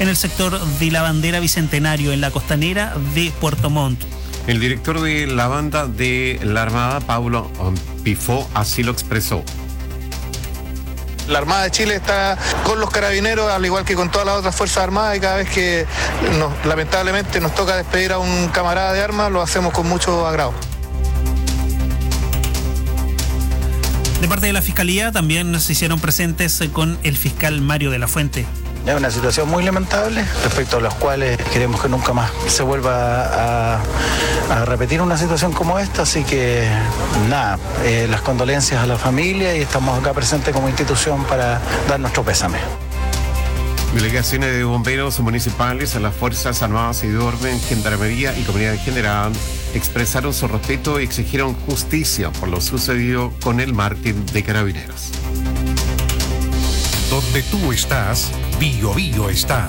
en el sector de la Bandera Bicentenario, en la costanera de Puerto Montt. El director de la banda de la Armada, Paulo Pifó, así lo expresó. La Armada de Chile está con los carabineros, al igual que con todas las otras Fuerzas Armadas, y cada vez que lamentablemente nos toca despedir a un camarada de armas, lo hacemos con mucho agrado. De parte de la Fiscalía también se hicieron presentes con el fiscal Mario de la Fuente. Es una situación muy lamentable, respecto a las cuales queremos que nunca más se vuelva a repetir una situación como esta, así que nada, las condolencias a la familia y estamos acá presentes como institución para dar nuestro pésame. Delegaciones de bomberos municipales, a las Fuerzas Armadas y de Orden, Gendarmería y Comunidad en general expresaron su respeto y exigieron justicia por lo sucedido con el mártir de Carabineros. Donde tú estás, Bío Bío está.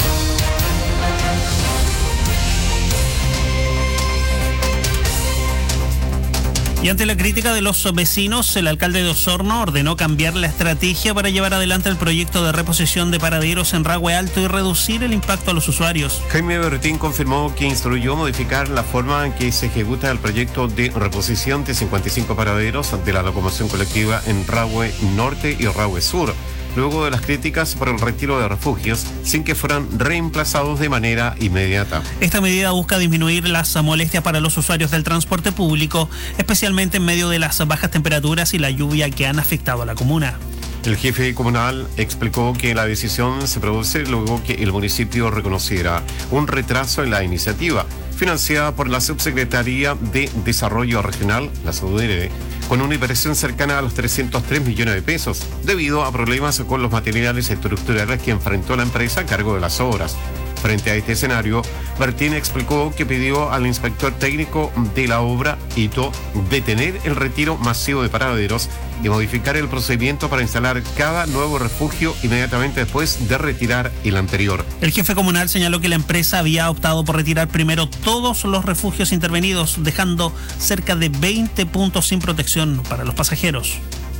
Y ante la crítica de los vecinos, el alcalde de Osorno ordenó cambiar la estrategia para llevar adelante el proyecto de reposición de paraderos en Rahue Alto y reducir el impacto a los usuarios. Jaime Berretín confirmó que instruyó modificar la forma en que se ejecuta el proyecto de reposición de 55 paraderos de la locomoción colectiva en Rahue Norte y Rahue Sur, luego de las críticas por el retiro de refugios sin que fueran reemplazados de manera inmediata. Esta medida busca disminuir las molestias para los usuarios del transporte público, especialmente en medio de las bajas temperaturas y la lluvia que han afectado a la comuna. El jefe comunal explicó que la decisión se produce luego que el municipio reconociera un retraso en la iniciativa, financiada por la Subsecretaría de Desarrollo Regional, la SUDERE, con una inversión cercana a los 303 millones de pesos, debido a problemas con los materiales estructurales que enfrentó la empresa a cargo de las obras. Frente a este escenario, Bertín explicó que pidió al inspector técnico de la obra, ITO, detener el retiro masivo de paraderos y modificar el procedimiento para instalar cada nuevo refugio inmediatamente después de retirar el anterior. El jefe comunal señaló que la empresa había optado por retirar primero todos los refugios intervenidos, dejando cerca de 20 puntos sin protección para los pasajeros.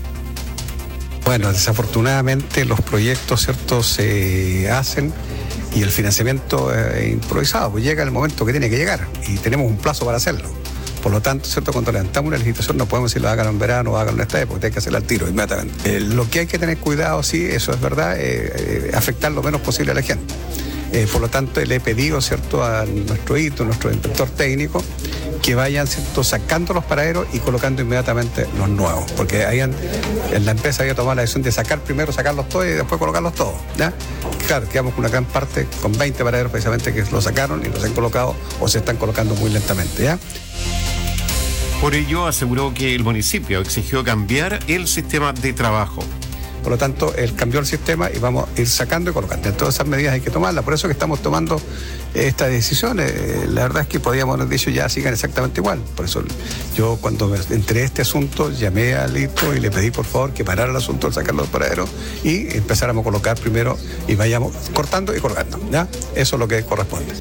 Bueno, desafortunadamente los proyectos, ¿cierto?, se hacen y el financiamiento es improvisado, pues llega el momento que tiene que llegar y tenemos un plazo para hacerlo. Por lo tanto, ¿cierto?, cuando levantamos una licitación no podemos decir lo hagan en verano o hagan en esta época, hay que hacerlo al tiro inmediatamente. Lo que hay que tener cuidado, sí, eso es verdad, afectar lo menos posible a la gente. Por lo tanto, le he pedido, ¿cierto?, a nuestro ITO, nuestro inspector técnico, que vayan, ¿cierto?, sacando los paraderos y colocando inmediatamente los nuevos, porque la empresa había tomado la decisión de primero sacarlos todos y después colocarlos todos, ¿ya? Claro, quedamos con una gran parte, con 20 paraderos precisamente que los sacaron y los han colocado o se están colocando muy lentamente, ¿ya? Por ello, aseguró que el municipio exigió cambiar el sistema de trabajo. Por lo tanto, él cambió el sistema y vamos a ir sacando y colocando. En todas esas medidas hay que tomarlas. Por eso que estamos tomando estas decisiones. La verdad es que podíamos haber dicho ya sigan exactamente igual. Por eso yo cuando me enteré de este asunto llamé a Lito y le pedí por favor que parara el asunto de sacar los paraderos y empezáramos a colocar primero y vayamos cortando y colocando, ¿ya? Eso es lo que corresponde.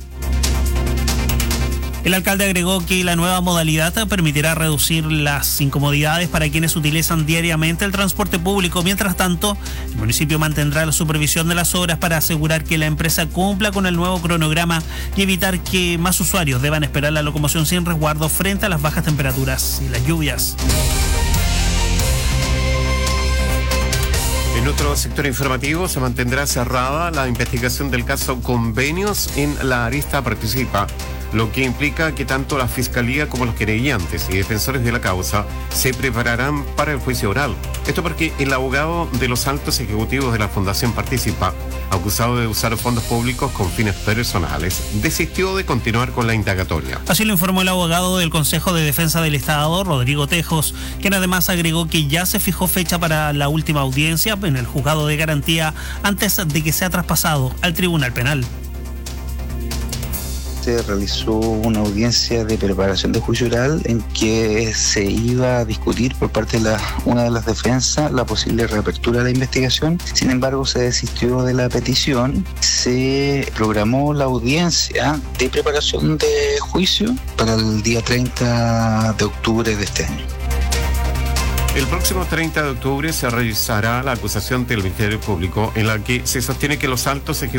El alcalde agregó que la nueva modalidad permitirá reducir las incomodidades para quienes utilizan diariamente el transporte público. Mientras tanto, el municipio mantendrá la supervisión de las obras para asegurar que la empresa cumpla con el nuevo cronograma y evitar que más usuarios deban esperar la locomoción sin resguardo frente a las bajas temperaturas y las lluvias. En otro sector informativo se mantendrá cerrada la investigación del caso Convenios en la arista Participa, lo que implica que tanto la Fiscalía como los querellantes y defensores de la causa se prepararán para el juicio oral. Esto porque el abogado de los altos ejecutivos de la Fundación Participa, acusado de usar fondos públicos con fines personales, desistió de continuar con la indagatoria. Así lo informó el abogado del Consejo de Defensa del Estado, Rodrigo Tejos, quien además agregó que ya se fijó fecha para la última audiencia en el juzgado de garantía antes de que sea traspasado al Tribunal Penal. Se realizó una audiencia de preparación de juicio oral en que se iba a discutir por parte de una de las defensas la posible reapertura de la investigación. Sin embargo, se desistió de la petición. Se programó la audiencia de preparación de juicio para el día 30 de octubre de este año. El próximo 30 de octubre se realizará la acusación del Ministerio Público en la que se sostiene que los altos ejecutivos